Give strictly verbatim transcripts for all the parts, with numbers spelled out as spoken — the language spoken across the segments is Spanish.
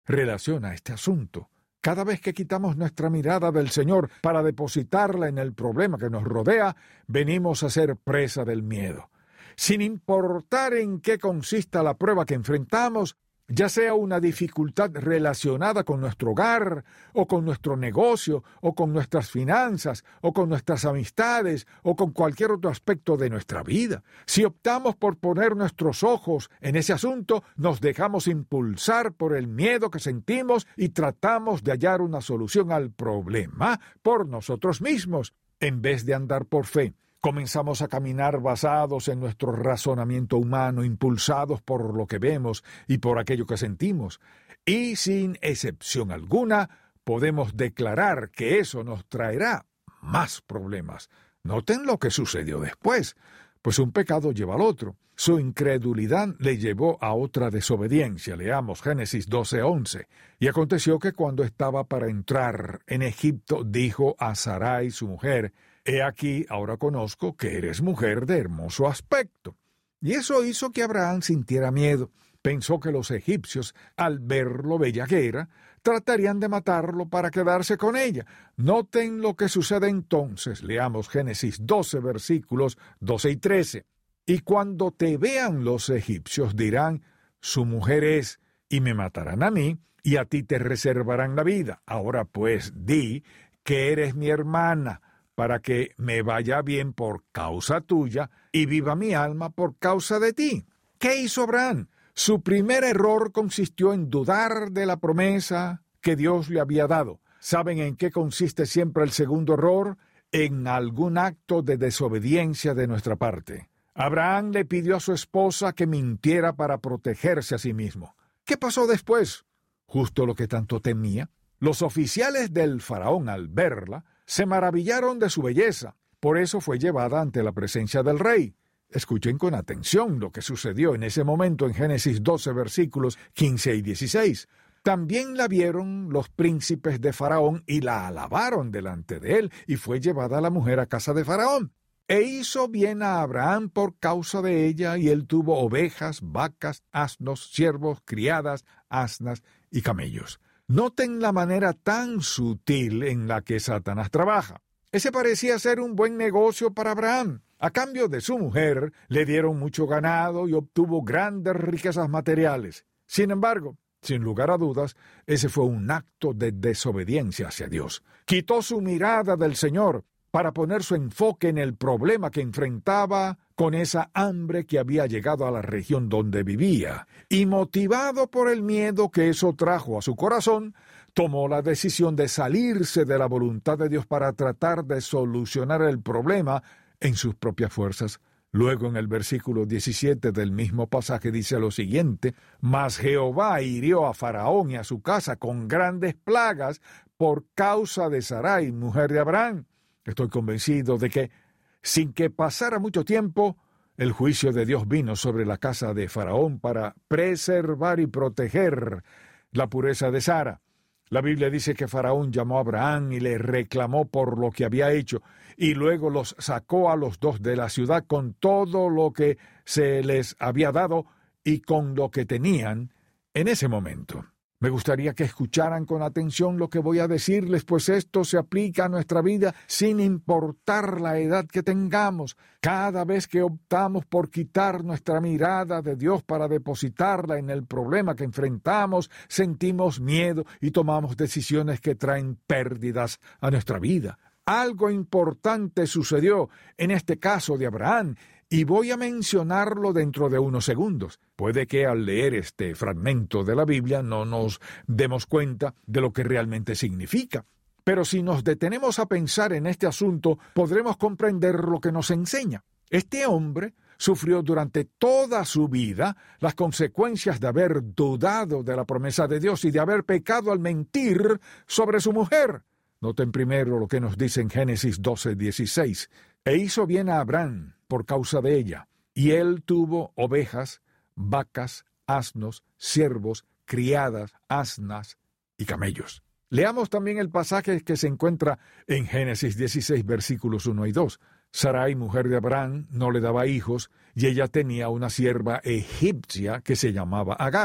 relaciona este asunto. Cada vez que quitamos nuestra mirada del Señor para depositarla en el problema que nos rodea, venimos a ser presa del miedo. Sin importar en qué consista la prueba que enfrentamos, ya sea una dificultad relacionada con nuestro hogar, o con nuestro negocio, o con nuestras finanzas, o con nuestras amistades, o con cualquier otro aspecto de nuestra vida. Si optamos por poner nuestros ojos en ese asunto, nos dejamos impulsar por el miedo que sentimos y tratamos de hallar una solución al problema por nosotros mismos, en vez de andar por fe. Comenzamos a caminar basados en nuestro razonamiento humano, impulsados por lo que vemos y por aquello que sentimos. Y sin excepción alguna, podemos declarar que eso nos traerá más problemas. Noten lo que sucedió después, pues un pecado lleva al otro. Su incredulidad le llevó a otra desobediencia. Leamos Génesis doce once. Y aconteció que cuando estaba para entrar en Egipto, dijo a Sarai su mujer: He aquí, ahora conozco que eres mujer de hermoso aspecto. Y eso hizo que Abraham sintiera miedo. Pensó que los egipcios, al ver lo bella que era, tratarían de matarlo para quedarse con ella. Noten lo que sucede entonces. Leamos Génesis doce, versículos doce y trece. Y cuando te vean los egipcios dirán: su mujer es, y me matarán a mí, y a ti te reservarán la vida. Ahora pues, di que eres mi hermana, para que me vaya bien por causa tuya, y viva mi alma por causa de ti. ¿Qué hizo Abraham? Su primer error consistió en dudar de la promesa que Dios le había dado. ¿Saben en qué consiste siempre el segundo error? En algún acto de desobediencia de nuestra parte. Abraham le pidió a su esposa que mintiera para protegerse a sí mismo. ¿Qué pasó después? Justo lo que tanto temía. Los oficiales del faraón, al verla, se maravillaron de su belleza. Por eso fue llevada ante la presencia del rey. Escuchen con atención lo que sucedió en ese momento en Génesis doce, versículos quince y dieciséis. También la vieron los príncipes de Faraón y la alabaron delante de él, y fue llevada la mujer a casa de Faraón. E hizo bien a Abraham por causa de ella, y él tuvo ovejas, vacas, asnos, siervos, criadas, asnas y camellos. Noten la manera tan sutil en la que Satanás trabaja. Ese parecía ser un buen negocio para Abraham. A cambio de su mujer, le dieron mucho ganado y obtuvo grandes riquezas materiales. Sin embargo, sin lugar a dudas, ese fue un acto de desobediencia hacia Dios. Quitó su mirada del Señor para poner su enfoque en el problema que enfrentaba con esa hambre que había llegado a la región donde vivía. Y motivado por el miedo que eso trajo a su corazón, tomó la decisión de salirse de la voluntad de Dios para tratar de solucionar el problema en sus propias fuerzas. Luego, en el versículo diecisiete del mismo pasaje dice lo siguiente: Mas Jehová hirió a Faraón y a su casa con grandes plagas por causa de Sarai, mujer de Abraham. Estoy convencido de que, sin que pasara mucho tiempo, el juicio de Dios vino sobre la casa de Faraón para preservar y proteger la pureza de Sara. La Biblia dice que Faraón llamó a Abraham y le reclamó por lo que había hecho, y luego los sacó a los dos de la ciudad con todo lo que se les había dado y con lo que tenían en ese momento. Me gustaría que escucharan con atención lo que voy a decirles, pues esto se aplica a nuestra vida sin importar la edad que tengamos. Cada vez que optamos por quitar nuestra mirada de Dios para depositarla en el problema que enfrentamos, sentimos miedo y tomamos decisiones que traen pérdidas a nuestra vida. Algo importante sucedió en este caso de Abraham, y voy a mencionarlo dentro de unos segundos. Puede que al leer este fragmento de la Biblia no nos demos cuenta de lo que realmente significa. Pero si nos detenemos a pensar en este asunto, podremos comprender lo que nos enseña. Este hombre sufrió durante toda su vida las consecuencias de haber dudado de la promesa de Dios y de haber pecado al mentir sobre su mujer. Noten primero lo que nos dice en Génesis doce dieciséis. E hizo bien a Abraham por causa de ella, y él tuvo ovejas, vacas, asnos, siervos, criadas, asnas y camellos. Leamos también el pasaje que se encuentra en Génesis dieciséis, versículos uno y dos. Sarai, mujer de Abraham, no le daba hijos, y ella tenía una sierva egipcia que se llamaba Agar.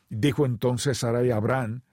Dijo entonces Sarai a Abraham: